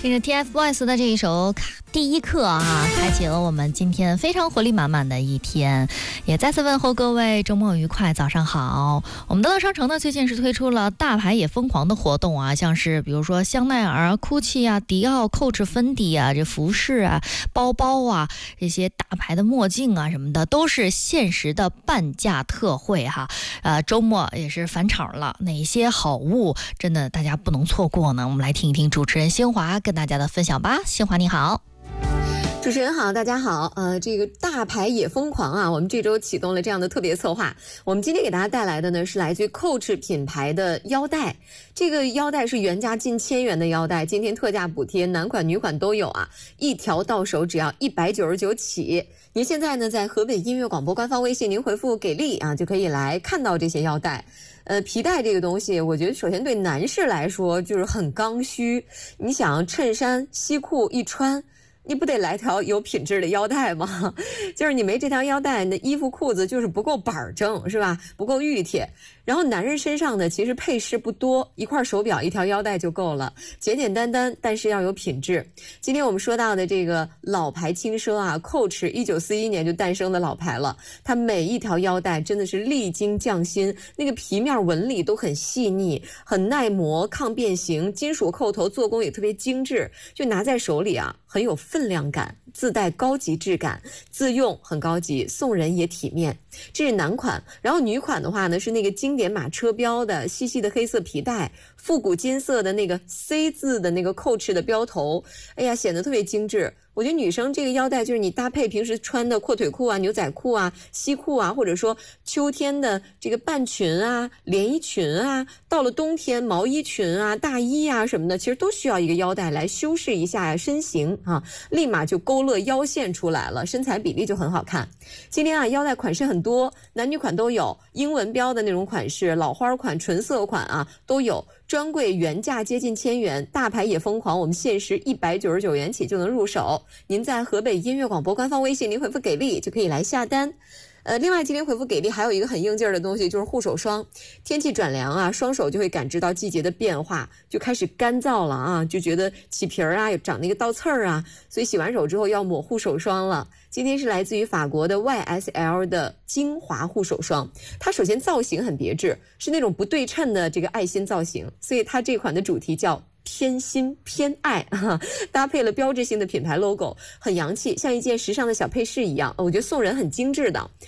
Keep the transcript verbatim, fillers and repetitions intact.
听着 T F Boys 的这一首第一课啊，开启了我们今天非常活力满满的一天，也再次问候各位周末愉快，早上好。我们的乐商城呢最近是推出了大牌也疯狂的活动啊，像是比如说香奈儿、GUCCI 啊、迪奥、Coach、芬迪啊，这服饰啊、包包啊，这些大牌的墨镜啊什么的，都是限时的半价特惠哈。呃，周末也是返场了，哪些好物真的大家不能错过呢？我们来听一听主持人新华跟大家的分享吧。新华你好。 主持人好，大家好。呃，这个大牌也疯狂啊！我们这周启动了这样的特别策划。我们今天给大家带来的呢是来自于 Coach 品牌的腰带。这个腰带是原价近千元的腰带，今天特价补贴，男款女款都有啊，一条到手只要一百九十九起。您现在呢在河北音乐广播官方微信，您回复给力啊，就可以来看到这些腰带。呃，皮带这个东西，我觉得首先对男士来说就是很刚需。你想衬衫、西裤一穿，你不得来条有品质的腰带吗？就是你没这条腰带，你的衣服裤子就是不够板正，是吧？不够熨帖。然后男人身上呢，其实配饰不多，一块手表一条腰带就够了，简简单单，但是要有品质。今天我们说到的这个老牌轻奢啊 ，Coach 一九四一年就诞生的老牌了，它每一条腰带真的是历经匠心，那个皮面纹理都很细腻，很耐磨、抗变形，金属扣头做工也特别精致，就拿在手里啊，很有分量感，自带高级质感，自用很高级，送人也体面。这是男款，然后女款的话呢，是那个经典马车标的细细的黑色皮带，复古金色的那个 C 字的那个 Coach 的标头，哎呀，显得特别精致。我觉得女生这个腰带就是你搭配平时穿的阔腿裤啊、牛仔裤啊、西裤啊，或者说秋天的这个半裙啊、连衣裙啊，到了冬天毛衣裙啊、大衣啊什么的，其实都需要一个腰带来修饰一下身形啊，立马就勾勒腰线出来了，身材比例就很好看。今天啊，腰带款式很多，男女款都有，英文标的那种款式、老花款、纯色款啊都有。专柜原价接近千元，大牌也疯狂，我们限时一百九十九元起就能入手。您在河北音乐广播官方微信，您回复给力就可以来下单。呃，另外今天回复给力还有一个很应劲儿的东西，就是护手霜。天气转凉啊，双手就会感知到季节的变化，就开始干燥了啊，就觉得起皮儿啊，长那个倒刺儿啊，所以洗完手之后要抹护手霜了。今天是来自于法国的 Y S L 的精华护手霜，它首先造型很别致，是那种不对称的这个爱心造型，所以它这款的主题叫偏心偏爱啊，搭配了标志性的品牌 logo， 很洋气，像一件时尚的小配饰一样，我觉得送人很精致的。